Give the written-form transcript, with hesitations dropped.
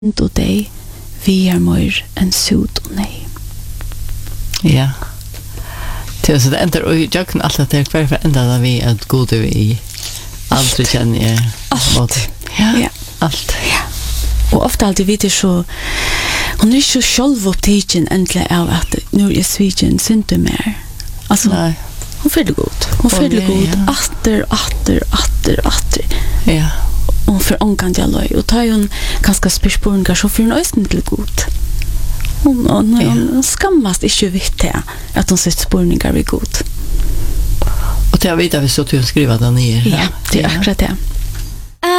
og deg, vi er mer enn sot og nei. Ja. Så det ender og jeg kan alt at det hver for enda da vi er gode vi aldri kjenner jeg. Alt. Ja. Alt. Ja. Og ofte alltid vet jeg så hon er ikke selv opptidgen endelig av at nå er svigen synder mer. Altså, Nei. Hon føler godt. Hon føler godt. Atter. Ja. Og for ångkant jeg løy. Og tar hun ganske spørsmålet, så får hun øyne til godt. Hon skammast ikke vidt til at hun sitter spørninger ved godt. Og til å vite hvis du skriver den nye. Ja, det er akkurat det.